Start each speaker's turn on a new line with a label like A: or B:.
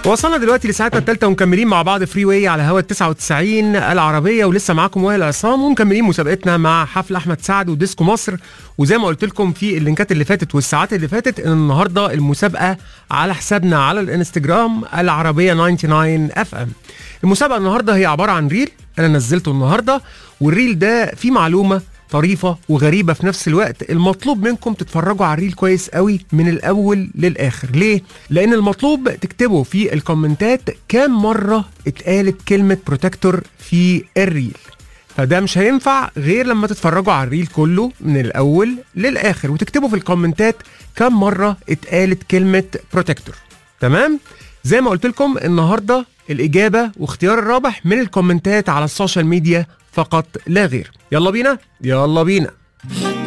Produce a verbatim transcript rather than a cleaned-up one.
A: وصلنا دلوقتي لساعتنا الثالثة ومكملين مع بعض فري واي على هوا تسعة وتسعين العربية، ولسه معاكم وائل عصام ومكملين مسابقتنا مع حفل أحمد سعد وديسكو مصر. وزي ما قلت لكم في اللينكات اللي فاتت والساعات اللي فاتت ان النهارده المسابقة على حسابنا على الانستجرام العربية تسعة وتسعين اف ام. المسابقة النهارده هي عبارة عن ريل انا نزلته النهارده، والريل ده فيه معلومة طريفة وغريبة في نفس الوقت. المطلوب منكم تتفرجوا على الريل كويس قوي من الأول للآخر. ليه؟ لأن المطلوب تكتبوا في الكومنتات كام مرة اتقالت كلمة بروتكتور في الريل، فده مش هينفع غير لما تتفرجوا على الريل كله من الأول للآخر وتكتبوا في الكومنتات كام مرة اتقالت كلمة بروتكتور. تمام؟ زي ما قلت لكم النهاردة الإجابة واختيار الرابح من الكومنتات على السوشيال ميديا فقط لا غير. يلا بينا يلا بينا.